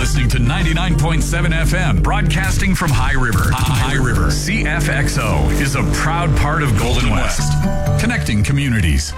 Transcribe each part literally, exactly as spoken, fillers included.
listening to ninety-nine point seven F M, broadcasting from High River. High River. C F X O is a proud part of Golden West, connecting communities.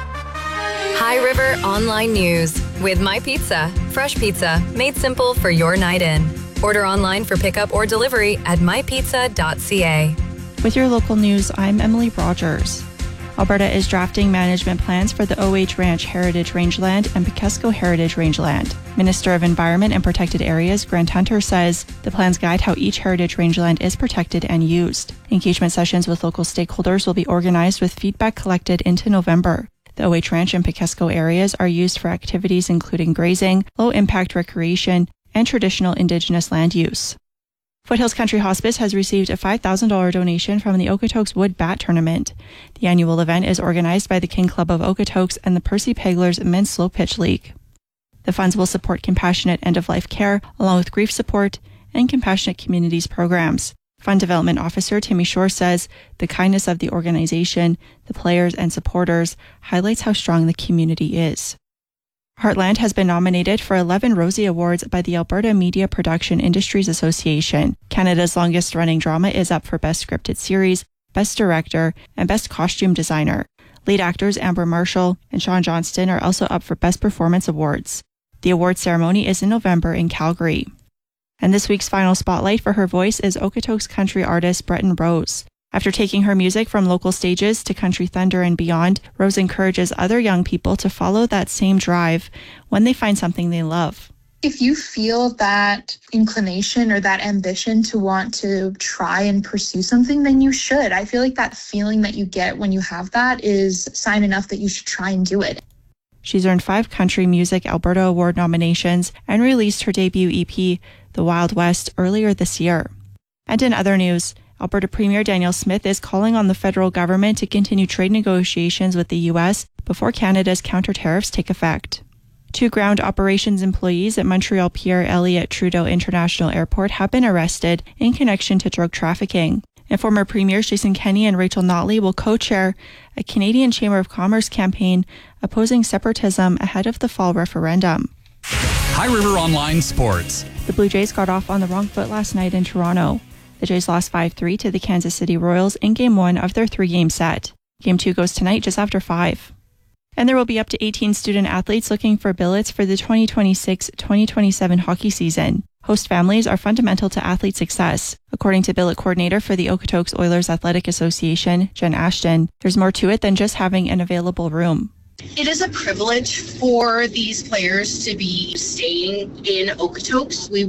High River Online News with My Pizza. Fresh pizza made simple for your night in. Order online for pickup or delivery at my pizza dot c a. With your local news, I'm Emily Rogers. Alberta is drafting management plans for the O H Ranch Heritage Rangeland and Picasco Heritage Rangeland. Minister of Environment and Protected Areas Grant Hunter says the plans guide how each heritage rangeland is protected and used. Engagement sessions with local stakeholders will be organized with feedback collected into November. The O H Ranch and Picasco areas are used for activities including grazing, low-impact recreation, and traditional Indigenous land use. Foothills Country Hospice has received a five thousand dollars donation from the Okotoks Wood Bat Tournament. The annual event is organized by the King Club of Okotoks and the Percy Peglers Men's Slow Pitch League. The funds will support compassionate end-of-life care, along with grief support and compassionate communities programs. Fund Development Officer Timmy Shore says the kindness of the organization, the players and supporters, highlights how strong the community is. Heartland has been nominated for eleven Rosie Awards by the Alberta Media Production Industries Association. Canada's longest-running drama is up for Best Scripted Series, Best Director, and Best Costume Designer. Lead actors Amber Marshall and Sean Johnston are also up for Best Performance Awards. The award ceremony is in November in Calgary. And this week's final spotlight for her voice is Okotoks country artist Breton Rose. After taking her music from local stages to Country Thunder and beyond, Rose encourages other young people to follow that same drive when they find something they love. If you feel that inclination or that ambition to want to try and pursue something, then you should. I feel like that feeling that you get when you have that is sign enough that you should try and do it. She's earned five Country Music Alberta Award nominations and released her debut E P, The Wild West, earlier this year. And in other news, Alberta Premier Danielle Smith is calling on the federal government to continue trade negotiations with the U S before Canada's counter tariffs take effect. Two ground operations employees at Montreal Pierre Elliott Trudeau International Airport have been arrested in connection to drug trafficking. And former Premiers Jason Kenney and Rachel Notley will co-chair a Canadian Chamber of Commerce campaign opposing separatism ahead of the fall referendum. High River Online Sports. The Blue Jays got off on the wrong foot last night in Toronto. The Jays lost five three to the Kansas City Royals in Game one of their three-game set. Game two goes tonight just after five. And there will be up to eighteen student athletes looking for billets for the twenty twenty-six twenty twenty-seven hockey season. Host families are fundamental to athlete success. According to billet coordinator for the Okotoks Oilers Athletic Association, Jen Ashton, there's more to it than just having an available room. It is a privilege for these players to be staying in Okotoks. We